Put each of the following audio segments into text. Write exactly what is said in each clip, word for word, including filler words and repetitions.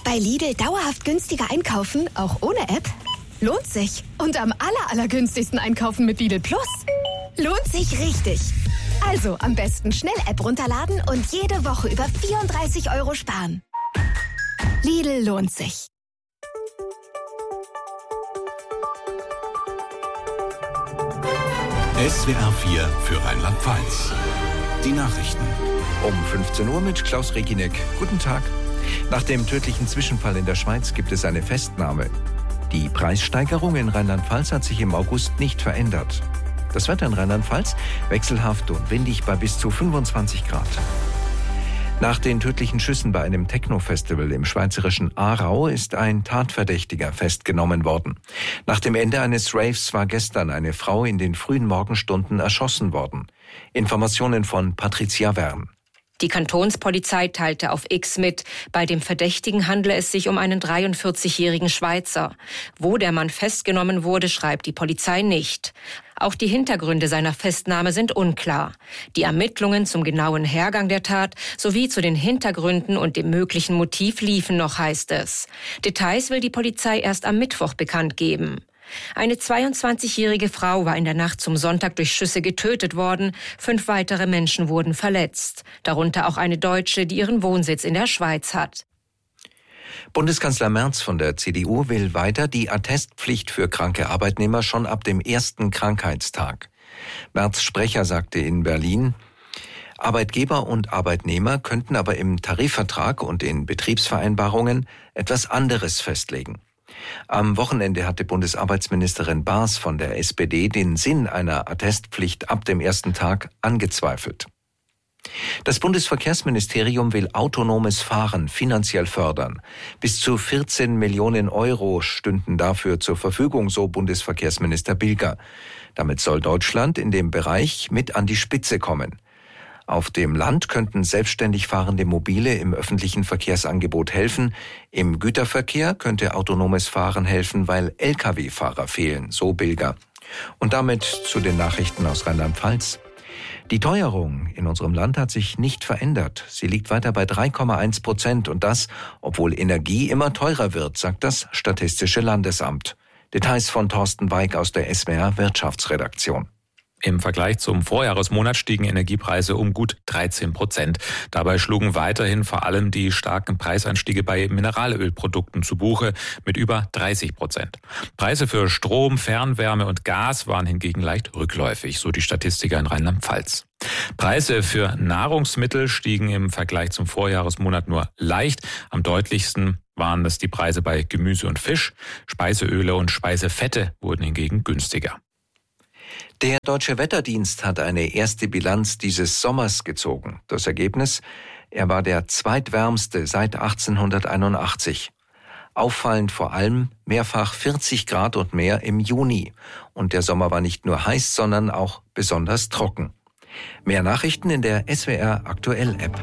Bei Lidl dauerhaft günstiger einkaufen, auch ohne App? Lohnt sich. Und am aller, allergünstigsten einkaufen mit Lidl Plus? Lohnt sich richtig. Also am besten schnell App runterladen und jede Woche über vierunddreißig Euro sparen. Lidl lohnt sich. S W R vier für Rheinland-Pfalz. Die Nachrichten. Um fünfzehn Uhr mit Klaus Reginek. Guten Tag. Nach dem tödlichen Zwischenfall in der Schweiz gibt es eine Festnahme. Die Preissteigerung in Rheinland-Pfalz hat sich im August nicht verändert. Das Wetter in Rheinland-Pfalz wechselhaft und windig bei bis zu fünfundzwanzig Grad. Nach den tödlichen Schüssen bei einem Techno-Festival im schweizerischen Aarau ist ein Tatverdächtiger festgenommen worden. Nach dem Ende eines Raves war gestern eine Frau in den frühen Morgenstunden erschossen worden. Informationen von Patricia Wern. Die Kantonspolizei teilte auf X mit, bei dem Verdächtigen handle es sich um einen dreiundvierzigjährigen Schweizer. Wo der Mann festgenommen wurde, schreibt die Polizei nicht. Auch die Hintergründe seiner Festnahme sind unklar. Die Ermittlungen zum genauen Hergang der Tat sowie zu den Hintergründen und dem möglichen Motiv liefen noch, heißt es. Details will die Polizei erst am Mittwoch bekannt geben. Eine zweiundzwanzigjährige Frau war in der Nacht zum Sonntag durch Schüsse getötet worden. Fünf weitere Menschen wurden verletzt. Darunter auch eine Deutsche, die ihren Wohnsitz in der Schweiz hat. Bundeskanzler Merz von der C D U will weiter die Attestpflicht für kranke Arbeitnehmer schon ab dem ersten Krankheitstag. Merz' Sprecher sagte in Berlin, Arbeitgeber und Arbeitnehmer könnten aber im Tarifvertrag und in Betriebsvereinbarungen etwas anderes festlegen. Am Wochenende hatte Bundesarbeitsministerin Baas von der S P D den Sinn einer Attestpflicht ab dem ersten Tag angezweifelt. Das Bundesverkehrsministerium will autonomes Fahren finanziell fördern. Bis zu vierzehn Millionen Euro stünden dafür zur Verfügung, so Bundesverkehrsminister Bilger. Damit soll Deutschland in dem Bereich mit an die Spitze kommen. Auf dem Land könnten selbstständig fahrende Mobile im öffentlichen Verkehrsangebot helfen. Im Güterverkehr könnte autonomes Fahren helfen, weil L K W-Fahrer fehlen, so Bilger. Und damit zu den Nachrichten aus Rheinland-Pfalz. Die Teuerung in unserem Land hat sich nicht verändert. Sie liegt weiter bei drei Komma eins Prozent und das, obwohl Energie immer teurer wird, sagt das Statistische Landesamt. Details von Thorsten Weig aus der S W R Wirtschaftsredaktion. Im Vergleich zum Vorjahresmonat stiegen Energiepreise um gut dreizehn Prozent. Dabei schlugen weiterhin vor allem die starken Preisanstiege bei Mineralölprodukten zu Buche mit über dreißig Prozent. Preise für Strom, Fernwärme und Gas waren hingegen leicht rückläufig, so die Statistiker in Rheinland-Pfalz. Preise für Nahrungsmittel stiegen im Vergleich zum Vorjahresmonat nur leicht. Am deutlichsten waren es die Preise bei Gemüse und Fisch. Speiseöle und Speisefette wurden hingegen günstiger. Der Deutsche Wetterdienst hat eine erste Bilanz dieses Sommers gezogen. Das Ergebnis? Er war der zweitwärmste seit achtzehnhunderteinundachtzig. Auffallend vor allem mehrfach vierzig Grad und mehr im Juni. Und der Sommer war nicht nur heiß, sondern auch besonders trocken. Mehr Nachrichten in der S W R Aktuell App.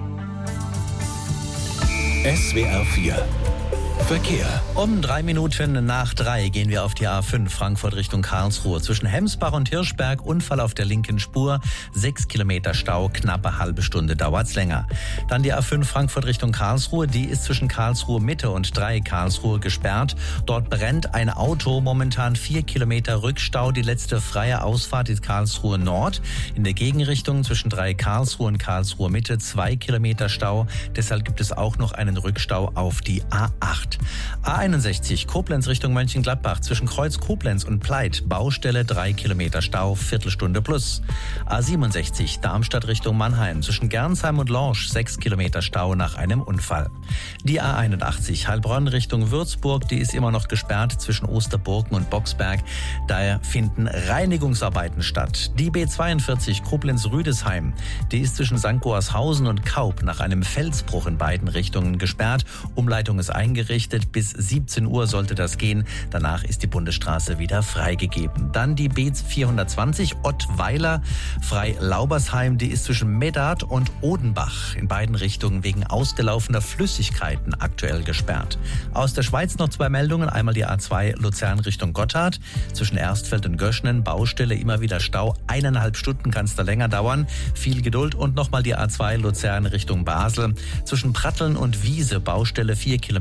S W R vier Verkehr. Um drei Minuten nach drei gehen wir auf die A fünf Frankfurt Richtung Karlsruhe. Zwischen Hemsbach und Hirschberg Unfall auf der linken Spur. Sechs Kilometer Stau, knappe halbe Stunde dauert's länger. Dann die A fünf Frankfurt Richtung Karlsruhe. Die ist zwischen Karlsruhe Mitte und drei Karlsruhe gesperrt. Dort brennt ein Auto. Momentan vier Kilometer Rückstau. Die letzte freie Ausfahrt ist Karlsruhe Nord. In der Gegenrichtung zwischen drei Karlsruhe und Karlsruhe Mitte zwei Kilometer Stau. Deshalb gibt es auch noch einen Rückstau auf die A acht. A einundsechzig Koblenz Richtung Mönchengladbach zwischen Kreuz Koblenz und Pleit Baustelle drei Kilometer Stau, Viertelstunde plus. A siebenundsechzig Darmstadt Richtung Mannheim zwischen Gernsheim und Lorsch sechs Kilometer Stau nach einem Unfall. Die A einundachtzig Heilbronn Richtung Würzburg, die ist immer noch gesperrt zwischen Osterburgen und Boxberg. Daher finden Reinigungsarbeiten statt. Die B zweiundvierzig Koblenz-Rüdesheim, die ist zwischen Sankt Goarshausen und Kaub nach einem Felsbruch in beiden Richtungen gesperrt. Umleitung ist eingerichtet. Bis siebzehn Uhr sollte das gehen. Danach ist die Bundesstraße wieder freigegeben. Dann die B vierhundertzwanzig Ottweiler Frei-Laubersheim. Die ist zwischen Medat und Odenbach in beiden Richtungen wegen ausgelaufener Flüssigkeiten aktuell gesperrt. Aus der Schweiz noch zwei Meldungen. Einmal die A zwei Luzern Richtung Gotthard. Zwischen Erstfeld und Göschnen Baustelle, immer wieder Stau. Eineinhalb Stunden kann es da länger dauern. Viel Geduld. Und nochmal die A zwei Luzern Richtung Basel. Zwischen Pratteln und Wiese Baustelle vier Kilometer Stau.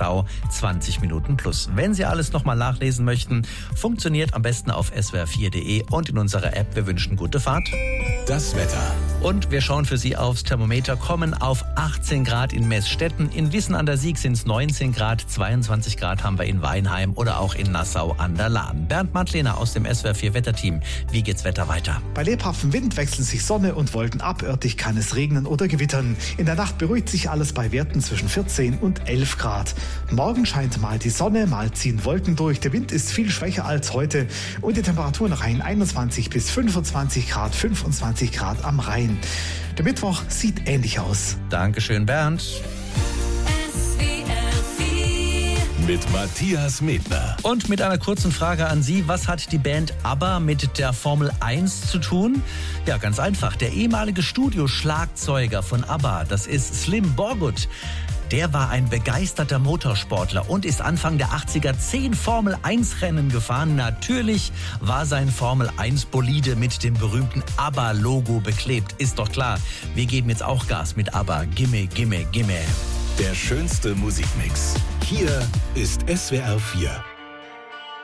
Stau zwanzig Minuten plus. Wenn Sie alles nochmal nachlesen möchten, funktioniert am besten auf s w r vier punkt d e und in unserer App. Wir wünschen gute Fahrt. Das Wetter. Und wir schauen für Sie aufs Thermometer, kommen auf achtzehn Grad in Meßstetten. In Wissen an der Sieg sind es neunzehn Grad, zweiundzwanzig Grad haben wir in Weinheim oder auch in Nassau an der Lahn. Bernd Madlener aus dem S W R vier Wetterteam. Wie geht's Wetter weiter? Bei lebhaftem Wind wechseln sich Sonne und Wolken ab. Örtlich kann es regnen oder gewittern. In der Nacht beruhigt sich alles bei Werten zwischen vierzehn und elf Grad. Morgen scheint mal die Sonne, mal ziehen Wolken durch. Der Wind ist viel schwächer als heute und die Temperaturen reichen einundzwanzig bis fünfundzwanzig Grad, fünfundzwanzig Grad am Rhein. Der Mittwoch sieht ähnlich aus. Dankeschön, Bernd. Mit Matthias Medner. Und mit einer kurzen Frage an Sie. Was hat die Band ABBA mit der Formel eins zu tun? Ja, ganz einfach. Der ehemalige Studioschlagzeuger von ABBA, das ist Slim Borgut. Der war ein begeisterter Motorsportler und ist Anfang der achtziger zehn Formel eins Rennen gefahren. Natürlich war sein Formel eins Bolide mit dem berühmten ABBA-Logo beklebt. Ist doch klar, wir geben jetzt auch Gas mit ABBA. Gimme, gimme, gimme. Der schönste Musikmix. Hier ist S W R vier.